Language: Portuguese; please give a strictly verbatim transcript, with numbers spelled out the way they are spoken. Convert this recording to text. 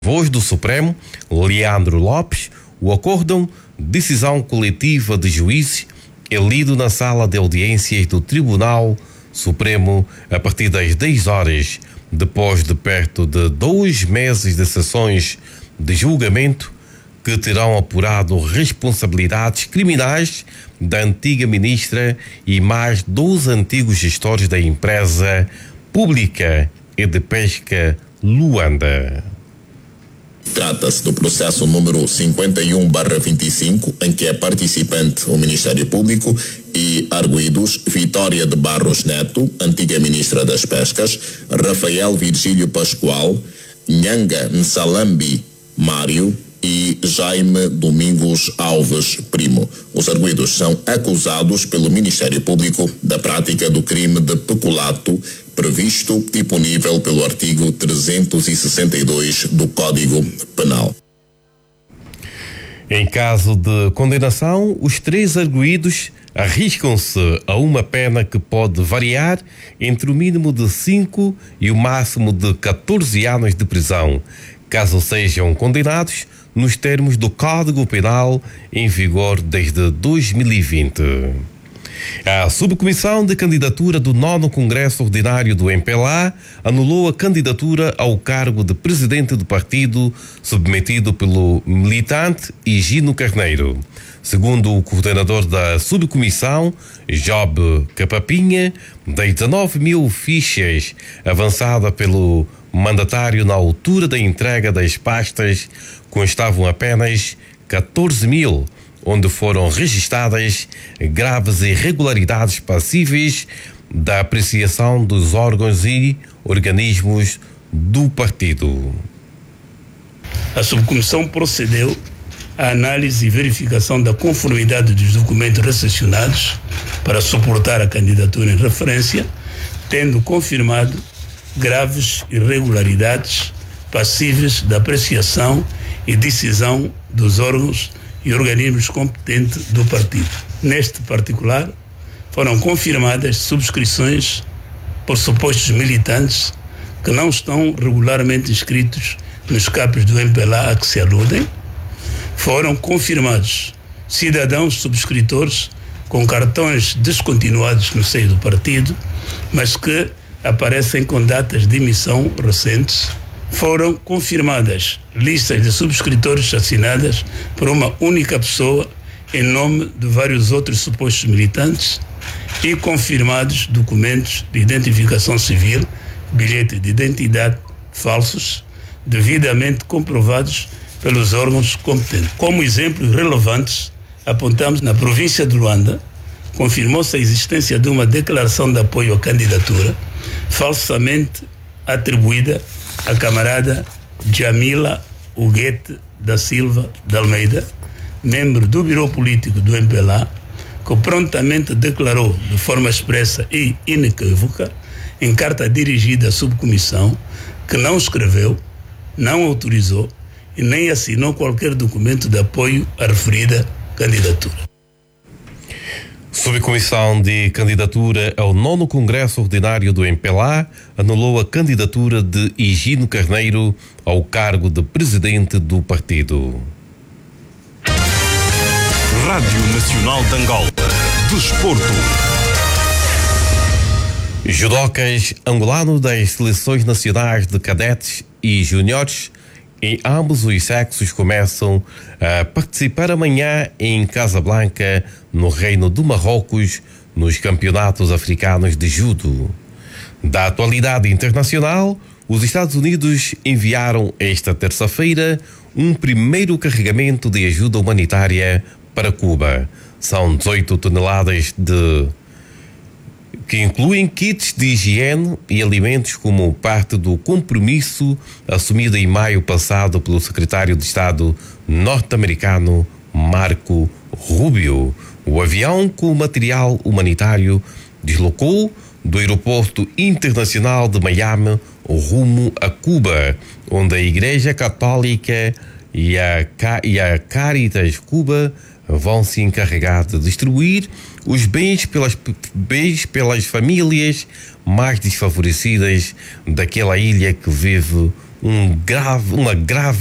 Voz do Supremo, Leandro Lopes, o acórdão decisão coletiva de juízes é lido na sala de audiências do Tribunal Supremo a partir das dez horas, depois de perto de dois meses de sessões de julgamento que terão apurado responsabilidades criminais da antiga ministra e mais dos antigos gestores da empresa pública e de pesca Luanda. Trata-se do processo número cinquenta e um barra vinte e cinco, em que é participante o Ministério Público e arguidos Vitória de Barros Neto, antiga Ministra das Pescas, Rafael Virgílio Pascoal, Nhanga Nsalambi Mário e Jaime Domingos Alves Primo. Os arguidos são acusados pelo Ministério Público da prática do crime de peculato previsto e punível pelo artigo trezentos e sessenta e dois do Código Penal. Em caso de condenação, os três arguidos arriscam-se a uma pena que pode variar entre o mínimo de cinco e o máximo de catorze anos de prisão, caso sejam condenados nos termos do Código Penal em vigor desde dois mil e vinte. A subcomissão de candidatura do nono Congresso Ordinário do M P L A anulou a candidatura ao cargo de presidente do partido submetido pelo militante Higino Carneiro. Segundo o coordenador da subcomissão, Job Capapinha, das dezenove mil fichas avançadas pelo mandatário na altura da entrega das pastas, constavam apenas catorze mil, onde foram registadas graves irregularidades passíveis da apreciação dos órgãos e organismos do partido. A subcomissão procedeu à análise e verificação da conformidade dos documentos recepcionados para suportar a candidatura em referência, tendo confirmado graves irregularidades passíveis da apreciação e decisão dos órgãos e organismos competentes do partido. Neste particular, foram confirmadas subscrições por supostos militantes que não estão regularmente inscritos nos capos do M P L A a que se aludem. Foram confirmados cidadãos subscritores com cartões descontinuados no seio do partido, mas que aparecem com datas de emissão recentes. Foram confirmadas listas de subscritores assinadas por uma única pessoa em nome de vários outros supostos militantes e confirmados documentos de identificação civil, bilhete de identidade falsos, devidamente comprovados pelos órgãos competentes. Como exemplos relevantes, apontamos na província de Luanda, confirmou-se a existência de uma declaração de apoio à candidatura falsamente atribuída à camarada Jamila Huguete da Silva de Almeida, membro do Biro Político do M P L A, que prontamente declarou de forma expressa e inequívoca, em carta dirigida à subcomissão, que não escreveu, não autorizou e nem assinou qualquer documento de apoio à referida candidatura. Subcomissão de candidatura ao nono Congresso Ordinário do M P L A anulou a candidatura de Higino Carneiro ao cargo de presidente do partido. Rádio Nacional de Angola. Desporto. Judocas angolanos das seleções nacionais de cadetes e júniores em ambos os sexos começam a participar amanhã em Casablanca, no Reino do Marrocos, nos campeonatos africanos de judo. Da atualidade internacional, os Estados Unidos enviaram esta terça-feira um primeiro carregamento de ajuda humanitária para Cuba. São dezoito toneladas de que incluem kits de higiene e alimentos como parte do compromisso assumido em maio passado pelo secretário de Estado norte-americano Marco Rubio. O avião com material humanitário deslocou do aeroporto internacional de Miami rumo a Cuba, onde a Igreja Católica e a, e a Caritas Cuba vão se encarregar de distribuir os bens pelas, bens pelas famílias mais desfavorecidas daquela ilha que vive um grave, uma grave